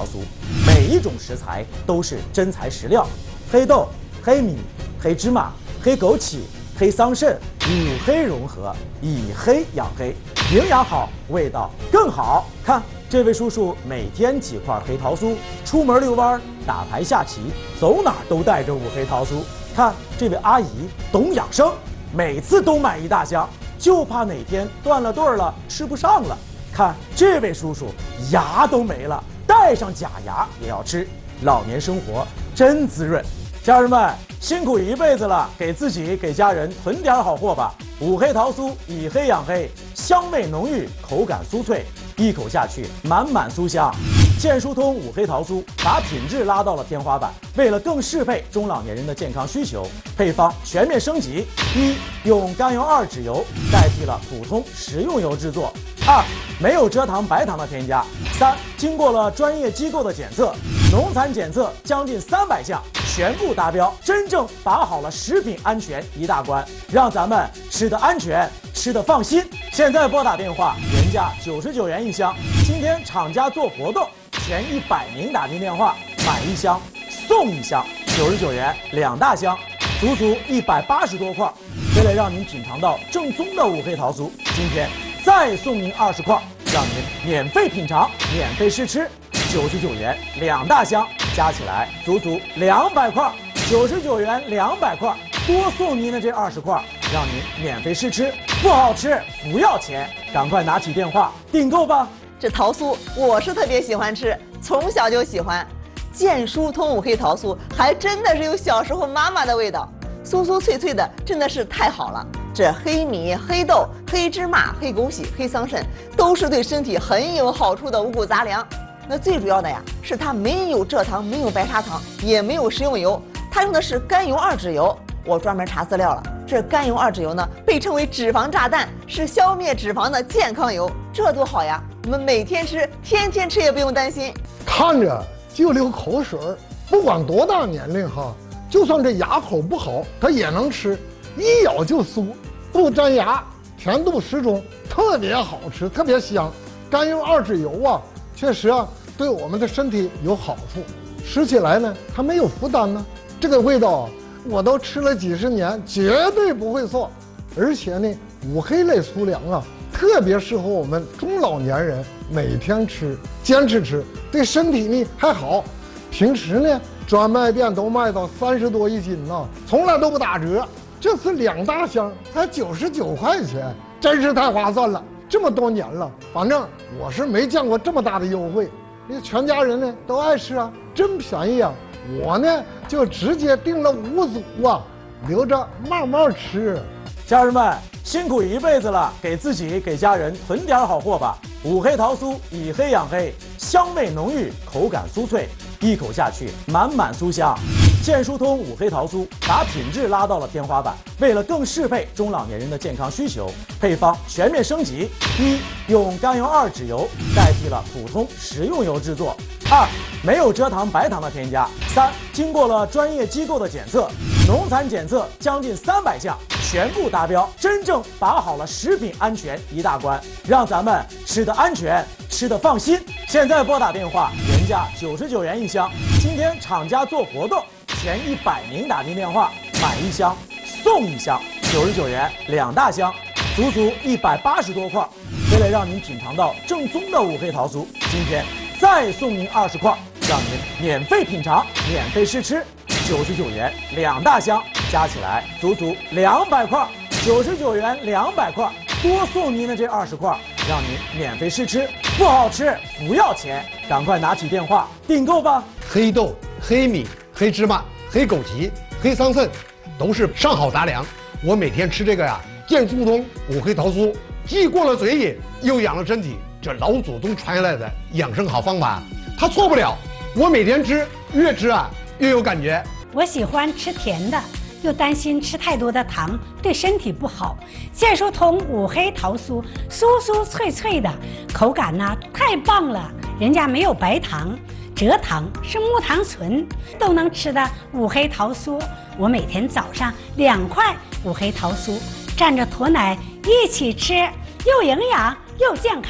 桃酥，每一种食材都是真材实料，黑豆、黑米、黑芝麻、黑枸杞、黑桑葚，五黑融合，以黑养黑，营养好，味道更好。看这位叔叔每天几块黑桃酥，出门遛弯、打牌下棋，走哪儿都带着五黑桃酥。看这位阿姨懂养生，每次都买一大箱，就怕哪天断了顿儿了吃不上了。看这位叔叔牙都没了，带上假牙也要吃，老年生活真滋润。家人们辛苦一辈子了，给自己给家人囤点好货吧。五黑桃酥以黑养黑，香味浓郁，口感酥脆，一口下去满满酥香。健疏通五黑桃酥把品质拉到了天花板，为了更适配中老年人的健康需求，配方全面升级：一、用甘油二酯油代替了普通食用油制作；二、没有蔗糖白糖的添加；三、经过了专业机构的检测，农残检测将近300项，全部达标，真正把好了食品安全一大关，让咱们吃得安全，吃得放心。现在拨打电话，原价99元一箱，今天厂家做活动，前100名打进电话买一箱送一箱，99元2大箱，足足180多块。为了让您品尝到正宗的五黑桃酥，今天再送您20块，让您免费品尝，免费试吃，99元2大箱，加起来足足200块，99元200块，多送您的这20块，让您免费试吃，不好吃不要钱，赶快拿起电话订购吧。 这桃酥我是特别喜欢吃，从小就喜欢。健疏通五黑桃酥还真的是有小时候妈妈的味道，酥酥脆脆的，真的是太好了。这黑米、黑豆、黑芝麻、黑枸杞、黑桑葚都是对身体很有好处的五谷杂粮。那最主要的呀，是它没有蔗糖，没有白砂糖，也没有食用油，它用的是甘油二酯油。我专门查资料了，这甘油二酯油呢，被称为脂肪炸弹，是消灭脂肪的健康油，这多好呀！我们每天吃，天天吃也不用担心。 看着就流口水，不管多大年龄哈，就算这牙口不好，它也能吃，一咬就酥，不粘牙，甜度适中，特别好吃，特别香。甘油二酯油啊，确实啊，对我们的身体有好处，吃起来呢，它没有负担呢。这个味道啊，我都吃了几十年，绝对不会错。而且呢，五黑类粗粮啊，特别适合我们中老年人每天吃，坚持吃，对身体呢还好。平时呢，专卖店都卖到30多一斤呢，从来都不打折。这次2大箱才99块钱，真是太划算了。这么多年了，反正我是没见过这么大的优惠。那全家人呢都爱吃啊，真便宜啊！我呢就直接订了5组啊，留着慢慢吃。 家人们辛苦一辈子了，给自己给家人囤点好货吧。五黑桃酥以黑养黑，香味浓郁，口感酥脆，一口下去满满酥香。健疏通五黑桃酥把品质拉到了天花板，为了更适配中老年人的健康需求，配方全面升级：一、用甘油二酯油代替了普通食用油制作；二、没有蔗糖白糖的添加；三、经过了专业机构的检测，农残检测将近300项，全部达标，真正把好了食品安全一大关，让咱们吃得安全，吃得放心。现在拨打电话，原价99元一箱，今天厂家做活动，前100名打进电话买一箱送一箱，99元2大箱，足足180多块。为了让您品尝到正宗的五黑桃酥，今天再送您20块，让您免费品尝，免费试吃，99元2大箱，加起来足足200块，99元200块，多送您的这20块，让您免费试吃，不好吃不要钱，赶快拿起电话订购吧。 黑豆、黑米、黑芝麻、黑枸杞、黑桑葚，都是上好杂粮。我每天吃这个呀，健疏通五黑桃酥，既过了嘴瘾，又养了身体。这老祖宗传下来的养生好方法，它错不了。我每天吃，越吃啊越有感觉。 我喜欢吃甜的，又担心吃太多的糖对身体不好。健疏通五黑桃酥，酥酥脆脆的，口感呢太棒了。人家没有白糖、蔗糖，是木糖醇，都能吃的五黑桃酥。我每天早上2块五黑桃酥，蘸着驼奶一起吃，又营养又健康。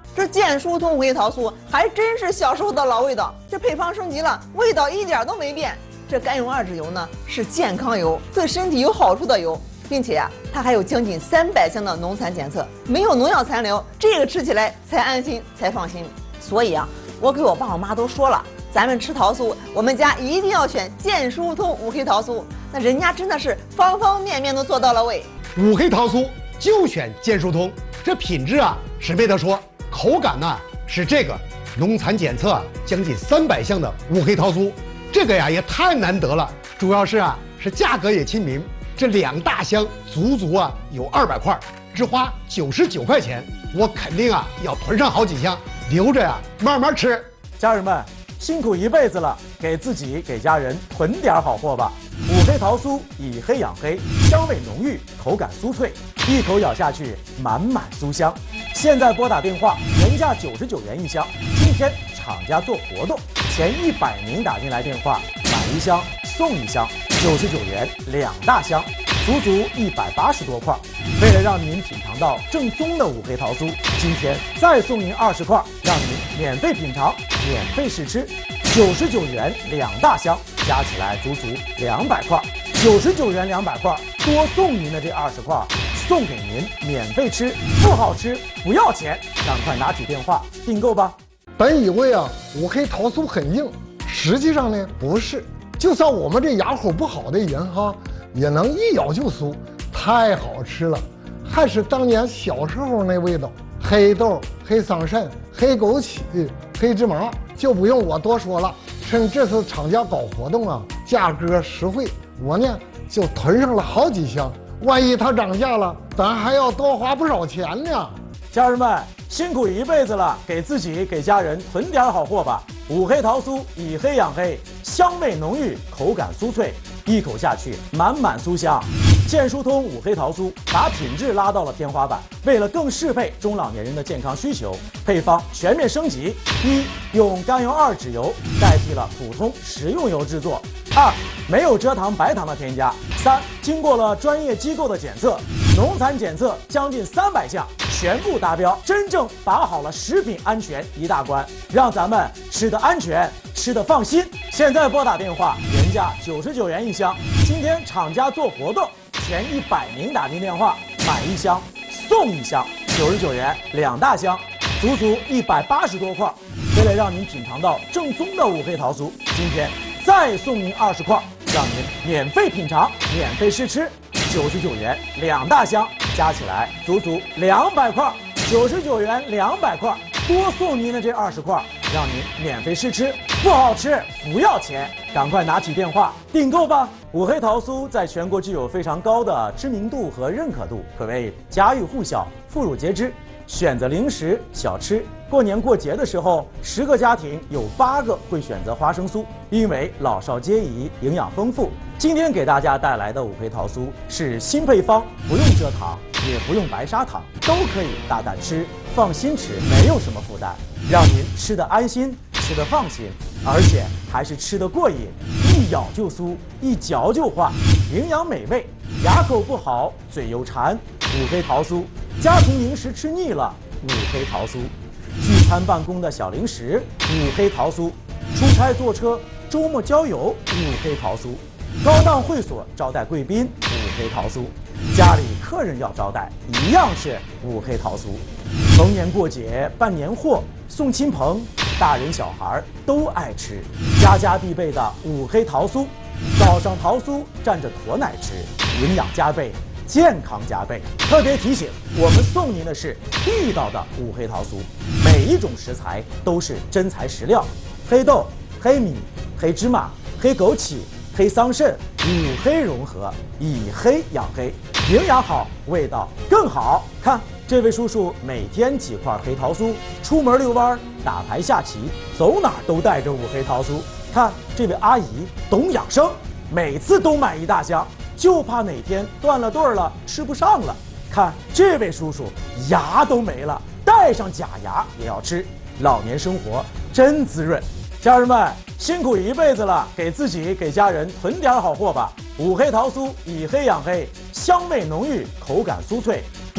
这健舒通五黑桃酥还真是小时候的老味道，这配方升级了，味道一点都没变。这甘油二酯油呢是健康油，对身体有好处的油，并且它还有将近300项的农残检测，没有农药残留，这个吃起来才安心才放心。所以我给我爸我妈都说了，咱们吃桃酥，我们家一定要选健舒通五黑桃酥。那人家真的是方方面面都做到了位。 五黑桃酥就选健舒通，这品质是没得说，口感是这个农残检测将近300项的五黑桃酥，这个也太难得了。主要是价格也亲民，这2大箱足有200块，只花99块钱，我肯定要囤上好几箱，留着慢慢吃。 家人们辛苦一辈子了，给自己给家人囤点好货吧。五黑桃酥以黑养黑，香味浓郁，口感酥脆，一口咬下去满满酥香。现在拨打电话，原价99元一箱，今天厂家做活动，前100名打进来电话买1箱送1箱，99元2大箱，足足180多块。为了让您品尝到正宗的五黑桃酥，今天再送您20块，让您免费品尝，免费试吃。99元2大箱，加起来足足200块。99元200块，多送您的这20块，送给您免费吃，不好吃不要钱，赶快拿起电话订购吧。 本以为五黑桃酥很硬，实际上呢不是，就算我们这牙口不好的人也能一咬就酥，太好吃了，还是当年小时候那味道。黑豆、黑桑葚、黑枸杞、黑芝麻就不用我多说了。趁这次厂家搞活动价格实惠，我呢就囤上了好几箱，万一它涨价了，咱还要多花不少钱呢。 家人们辛苦一辈子了，给自己给家人囤点好货吧。五黑桃酥以黑养黑，香味浓郁，口感酥脆，一口下去满满酥香。健舒通五黑桃酥把品质拉到了天花板，为了更适配中老年人的健康需求，配方全面升级：一、用甘油二酯油代替了普通食用油制作；二、没有蔗糖白糖的添加；三、经过了专业机构的检测，农残检测将近300项全部达标，真正把好了食品安全一大关，让咱们吃得安全，吃得放心。现在拨打电话，原价99元一箱，今天厂家做活动，前100名打进电话买1箱送1箱，99元2大箱，足足180多块。为了让您品尝到正宗的五黑桃酥，今天再送您20块，让您免费品尝，免费试吃，99元2大箱，加起来足足200块。99元200块，多送您的这20块，让您免费试吃，不好吃不要钱，赶快拿起电话订购吧。五黑桃酥在全国具有非常高的知名度和认可度，可谓家喻户晓、妇孺皆知。选择零食小吃，过年过节的时候，10个家庭有8个会选择花生酥，因为老少皆宜，营养丰富。今天给大家带来的五黑桃酥是新配方，不用蔗糖，也不用白砂糖，都可以大胆吃，放心吃，没有什么负担，让您吃得安心，吃得放心，而且还是吃得过瘾，一咬就酥，一嚼就化，营养美味。牙口不好，嘴又馋，五黑桃酥。家庭零食吃腻了，五黑桃酥；聚餐办公的小零食，五黑桃酥；出差坐车、周末郊游，五黑桃酥；高档会所招待贵宾，五黑桃酥；家里客人要招待，一样是五黑桃酥。逢年过节办年货，送亲朋，大人小孩都爱吃，家家必备的五黑桃酥。早上桃酥蘸着驼奶吃，营养加倍，健康加倍。特别提醒，我们送您的是地道的五黑桃酥，每一种食材都是真材实料，黑豆、黑米、黑芝麻、黑枸杞、黑桑葚，五黑融合，以黑养黑，营养好，味道更好。看这位叔叔每天几块黑桃酥，出门遛弯、打牌下棋，走哪儿都带着五黑桃酥。看这位阿姨懂养生，每次都买1大箱，就怕哪天断了顿儿了，吃不上了。看这位叔叔牙都没了，带上假牙也要吃，老年生活真滋润。家人们辛苦一辈子了，给自己给家人囤点好货吧。五黑桃酥以黑养黑，香味浓郁，口感酥脆，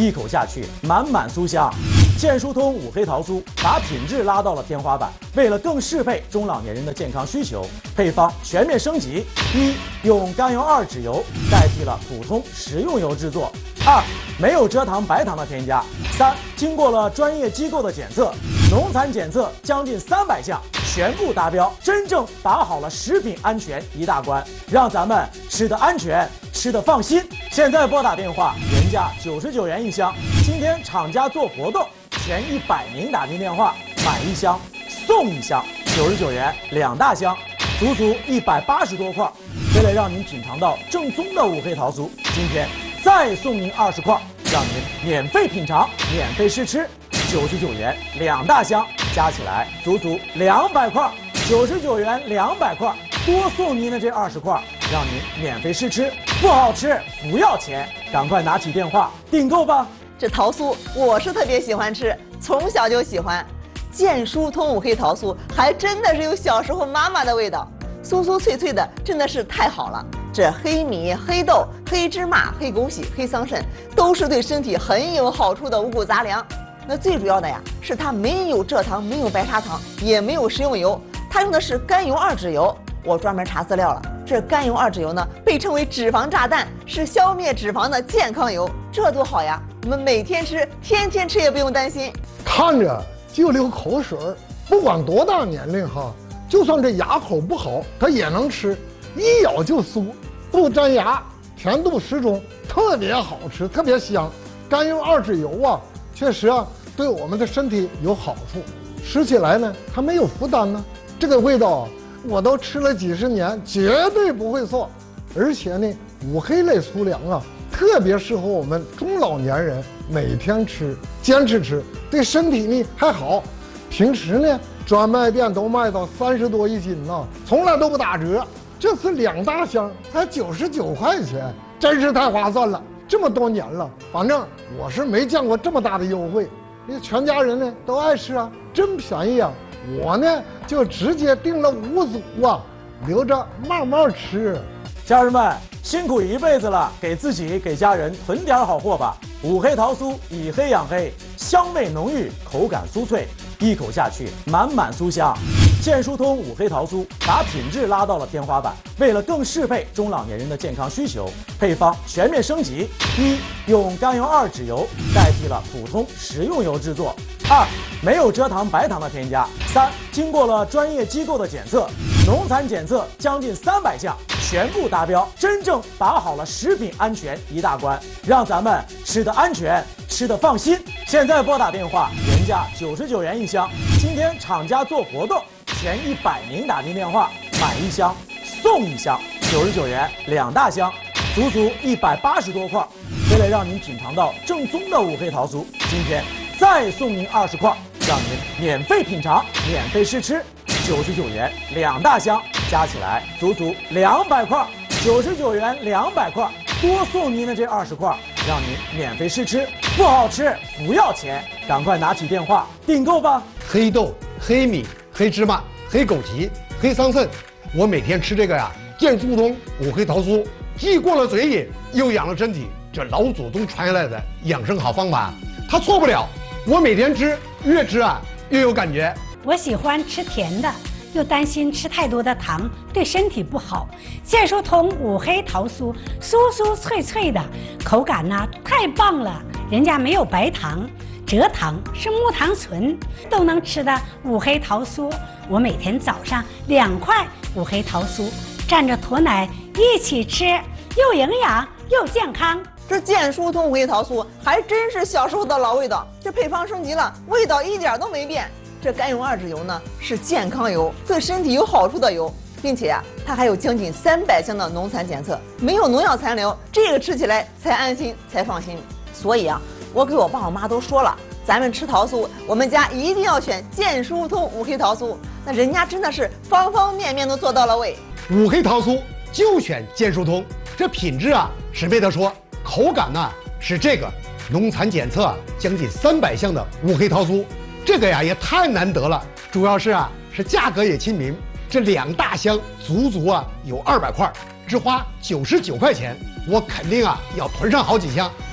一口下去满满酥香。健舒通五黑桃酥把品质拉到了天花板，为了更适配中老年人的健康需求，配方全面升级：一、用甘油二酯油代替了普通食用油制作；二、没有蔗糖白糖的添加；三、经过了专业机构的检测，农残检测将近300项，全部达标，真正把好了食品安全一大关，让咱们吃得安全，吃得放心。现在拨打电话，原价99元一箱，今天厂家做活动，前100名打进电话买1箱送1箱，99元2大箱，足足180多块。为了让您品尝到正宗的五黑桃酥，今天再送您20块，让您免费品尝，免费试吃，99元2大箱，加起来足足200块，99元200块，多送您的这20块，让您免费试吃，不好吃不要钱，赶快拿起电话订购吧。 这桃酥我是特别喜欢吃，从小就喜欢。健舒通五黑桃酥还真的是有小时候妈妈的味道，酥酥脆脆的，真的是太好了。这黑米、黑豆、黑芝麻、黑枸杞、黑桑葚都是对身体很有好处的五谷杂粮。那最主要的呀，是它没有蔗糖，没有白砂糖，也没有食用油，它用的是甘油二酯油。我专门查资料了，这甘油二酯油呢，被称为脂肪炸弹，是消灭脂肪的健康油，这多好呀！我们每天吃，天天吃也不用担心。 看着就流口水儿，不管多大年龄哈，就算这牙口不好，它也能吃，一咬就酥，不粘牙，甜度适中，特别好吃，特别香。甘油二酯油啊，确实啊，对我们的身体有好处，吃起来呢，它没有负担呢。这个味道啊，我都吃了几十年，绝对不会错。而且呢，五黑类粗粮啊，特别适合我们中老年人每天吃，坚持吃，对身体呢还好。平时呢，专卖店都卖到30多一斤呢，从来都不打折。这次2大箱才99块钱，真是太划算了。这么多年了，反正我是没见过这么大的优惠。那全家人呢都爱吃啊，真便宜啊！我呢就直接订了5组啊，留着慢慢吃。 家人们辛苦一辈子了，给自己给家人囤点好货吧。五黑桃酥以黑养黑，香味浓郁，口感酥脆，一口下去满满酥香。健舒通五黑桃酥把品质拉到了天花板，为了更适配中老年人的健康需求，配方全面升级：一、用甘油二酯油代替了普通食用油制作；二、没有蔗糖白糖的添加；三、经过了专业机构的检测，农残检测将近300项，全部达标，真正把好了食品安全一大关，让咱们吃得安全，吃得放心。现在拨打电话，原价99元一箱，今天厂家做活动，前100名打进电话买1箱送1箱，99元2大箱，足足180多块。为了让您品尝到正宗的五黑桃酥，今天再送您20块，让您免费品尝，免费试吃，99元2大箱，加起来足足200块，99元200块，多送您的这20块，让您免费试吃，不好吃不要钱，赶快拿起电话订购吧。 黑豆、黑米、黑芝麻、黑枸杞、黑桑葚，我每天吃这个呀，健舒通五黑桃酥，既过了嘴瘾，又养了身体。这老祖宗传下来的养生好方法，它错不了。我每天吃，越吃啊越有感觉。 我喜欢吃甜的，又担心吃太多的糖对身体不好。健舒通五黑桃酥，酥酥脆脆的，口感呢太棒了。人家没有白糖，蔗糖是木糖醇，都能吃的五黑桃酥。我每天早上2块五黑桃酥，蘸着驮奶一起吃，又营养又健康。 这健舒通五黑桃酥还真是小时候的老味道，这配方升级了，味道一点都没变。这甘油二酯油呢是健康油，对身体有好处的油，并且呀，它还有将近300项的农残检测，没有农药残留，这个吃起来才安心才放心。所以啊，我给我爸我妈都说了，咱们吃桃酥，我们家一定要选健舒通五黑桃酥，那人家真的是方方面面都做到了位。 五黑桃酥就选健舒通，这品质啊是没得说，口感呢是这个，农残检测将近300项的五黑桃酥，这个呀也太难得了，主要是是价格也亲民，这2大箱足足有200块，只花99块钱，我肯定要囤上好几箱。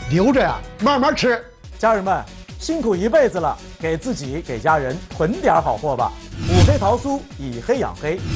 留着呀，慢慢吃。 家人们辛苦一辈子了，给自己给家人囤点好货吧。五黑桃酥以黑养黑，